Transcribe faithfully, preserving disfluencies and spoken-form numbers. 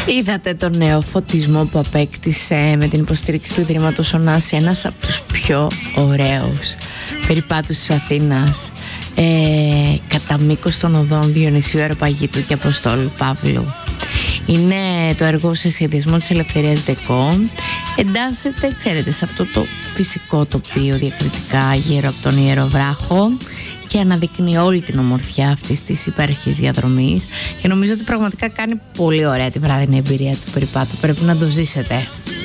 Είδατε τον νέο φωτισμό που απέκτησε με την υποστήριξη του Ιδρύματος Ωνάση, ένας από τους πιο ωραίους περιπάτους της Αθήνας, ε, κατά μήκος των οδών Διονυσίου Αεροπαγήτου και Αποστόλου Παύλου. Είναι το έργο σε σχεδιασμό της Ελευθερίας Ντεκό. Εντάσσεται, ξέρετε, σε αυτό το φυσικό τοπίο διακριτικά γύρω από τον Ιερό Βράχο και αναδεικνύει όλη την ομορφιά αυτής της υπέροχης διαδρομής και νομίζω ότι πραγματικά κάνει πολύ ωραία τη βράδυνη εμπειρία του περιπάτου. Πρέπει να το ζήσετε.